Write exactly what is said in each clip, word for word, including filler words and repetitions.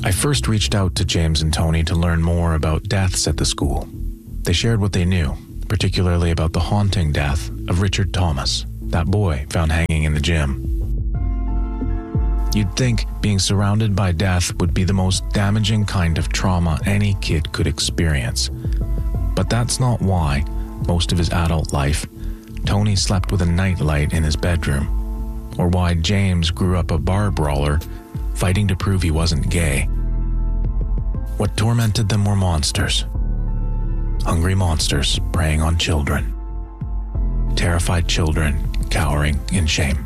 I first reached out to James and Tony to learn more about deaths at the school. They shared what they knew, particularly about the haunting death of Richard Thomas, that boy found hanging in the gym. You'd think being surrounded by death would be the most damaging kind of trauma any kid could experience. But that's not why, most of his adult life, Tony slept with a nightlight in his bedroom, or why James grew up a bar brawler, fighting to prove he wasn't gay. What tormented them were monsters. Hungry monsters preying on children. Terrified children cowering in shame.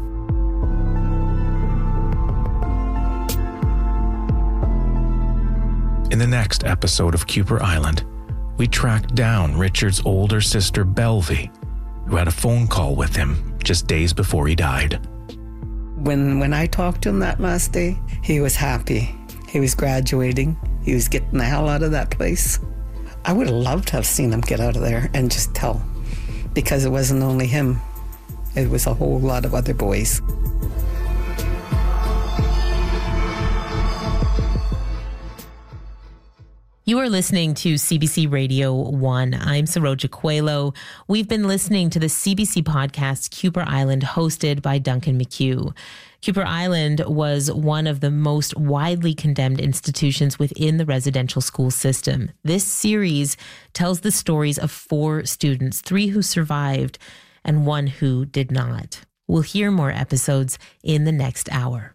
In the next episode of Kuper Island, we tracked down Richard's older sister Belvie, who had a phone call with him just days before he died. When when I talked to him that last day, he was happy. He was graduating. He was getting the hell out of that place. I would have loved to have seen him get out of there and just tell, because it wasn't only him. It was a whole lot of other boys. You are listening to C B C Radio one. I'm Saroja Coelho. We've been listening to the C B C podcast Kuper Island, hosted by Duncan McHugh. Kuper Island was one of the most widely condemned institutions within the residential school system. This series tells the stories of four students, three who survived and one who did not. We'll hear more episodes in the next hour.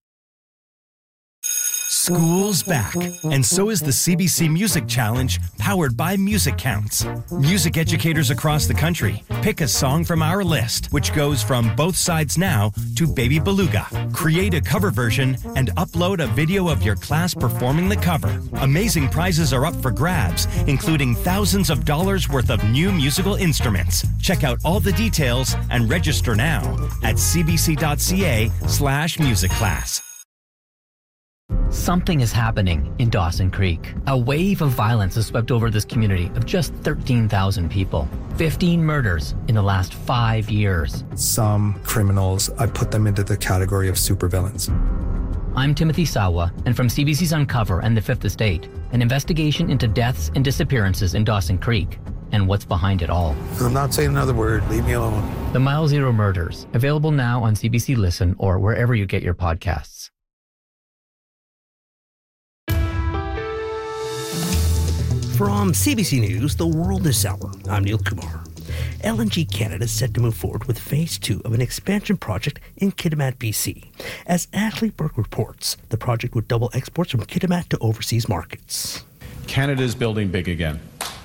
School's back, and so is the C B C Music Challenge, powered by Music Counts. Music educators across the country pick a song from our list, which goes from Both Sides Now to Baby Beluga. Create a cover version and upload a video of your class performing the cover. Amazing prizes are up for grabs, including thousands of dollars worth of new musical instruments. Check out all the details and register now at cbc.ca slash music class. Something is happening in Dawson Creek. A wave of violence has swept over this community of just thirteen thousand people. fifteen murders in the last five years. Some criminals, I put them into the category of supervillains. I'm Timothy Sawa, and from C B C's Uncover and The Fifth Estate, an investigation into deaths and disappearances in Dawson Creek and what's behind it all. I'm not saying another word. Leave me alone. The Mile Zero Murders, available now on C B C Listen or wherever you get your podcasts. From C B C News, The World This Hour, I'm Neil Kumar. L N G Canada is set to move forward with Phase two of an expansion project in Kitimat, B C. As Ashley Burke reports, the project would double exports from Kitimat to overseas markets. Canada's building big again.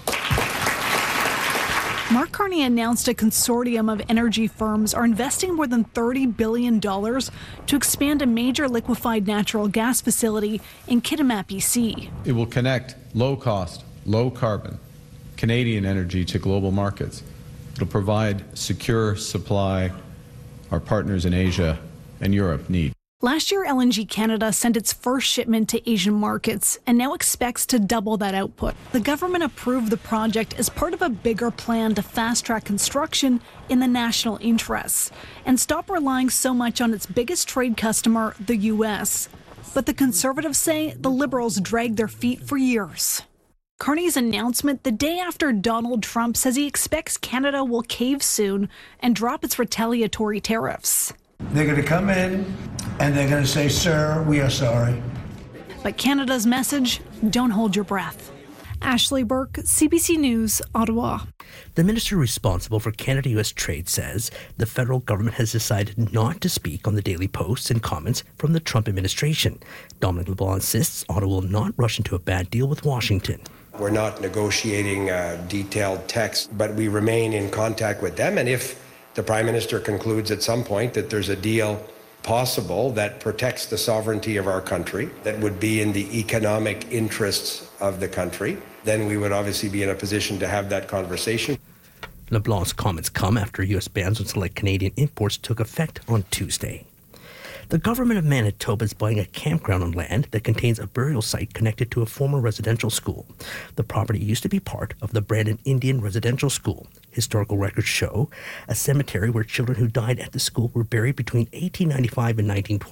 Mark Carney announced a consortium of energy firms are investing more than thirty billion dollars to expand a major liquefied natural gas facility in Kitimat, B C. It will connect low-cost, low-carbon Canadian energy to global markets. It'll provide secure supply our partners in Asia and Europe need. Last year, L N G Canada sent its first shipment to Asian markets and now expects to double that output. The government approved the project as part of a bigger plan to fast-track construction in the national interests and stop relying so much on its biggest trade customer, the U S. But the Conservatives say the Liberals dragged their feet for years. Carney's announcement the day after Donald Trump says he expects Canada will cave soon and drop its retaliatory tariffs. They're going to come in and they're going to say, sir, we are sorry. But Canada's message, don't hold your breath. Ashley Burke, C B C News, Ottawa. The minister responsible for Canada-U S trade says the federal government has decided not to speak on the daily posts and comments from the Trump administration. Dominic LeBlanc insists Ottawa will not rush into a bad deal with Washington. We're not negotiating a detailed text, but we remain in contact with them. And if the Prime Minister concludes at some point that there's a deal possible that protects the sovereignty of our country, that would be in the economic interests of the country, then we would obviously be in a position to have that conversation. LeBlanc's comments come after U S bans on select Canadian imports took effect on Tuesday. The government of Manitoba is buying a campground on land that contains a burial site connected to a former residential school. The property used to be part of the Brandon Indian Residential School. Historical records show a cemetery where children who died at the school were buried between eighteen ninety-five and nineteen twelve.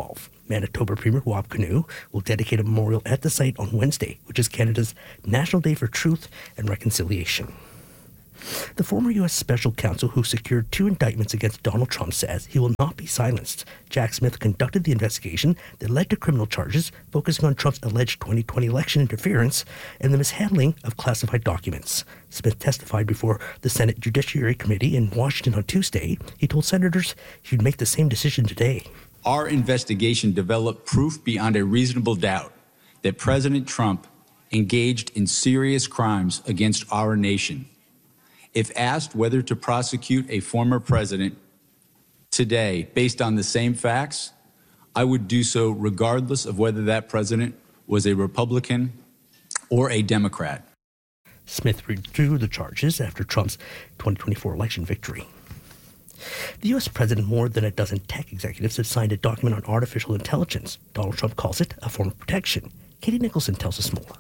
Manitoba Premier Wab Kinew will dedicate a memorial at the site on Wednesday, which is Canada's National Day for Truth and Reconciliation. The former U S Special Counsel who secured two indictments against Donald Trump says he will not be silenced. Jack Smith conducted the investigation that led to criminal charges focusing on Trump's alleged twenty twenty election interference and the mishandling of classified documents. Smith testified before the Senate Judiciary Committee in Washington on Tuesday. He told senators he'd make the same decision today. Our investigation developed proof beyond a reasonable doubt that President Trump engaged in serious crimes against our nation. If asked whether to prosecute a former president today based on the same facts, I would do so regardless of whether that president was a Republican or a Democrat. Smith withdrew the charges after Trump's twenty twenty-four election victory. The U S president, more than a dozen tech executives, have signed a document on artificial intelligence. Donald Trump calls it a form of protection. Katie Nicholson tells us more.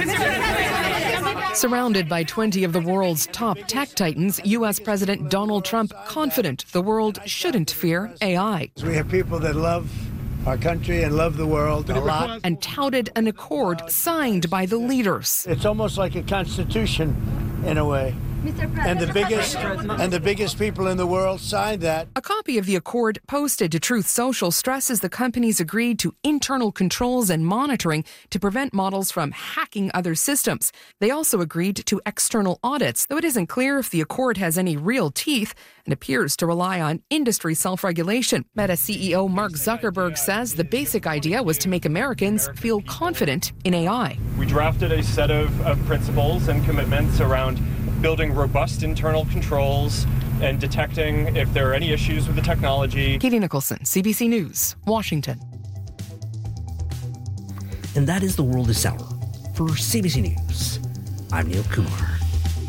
Surrounded by twenty of the world's top tech titans, U S President Donald Trump confident the world shouldn't fear A I. We have people that love our country and love the world a lot. And touted an accord signed by the leaders. It's almost like a constitution in a way. And the biggest and the biggest people in the world signed that. A copy of the accord posted to Truth Social stresses the companies agreed to internal controls and monitoring to prevent models from hacking other systems. They also agreed to external audits, though it isn't clear if the accord has any real teeth and appears to rely on industry self-regulation. Meta C E O Mark Zuckerberg says the basic idea was to make Americans feel confident in A I. We drafted a set of, of principles and commitments around building robust internal controls and detecting if there are any issues with the technology. Katie Nicholson, C B C News, Washington. And that is The World This Hour. For C B C News, I'm Neil Kumar.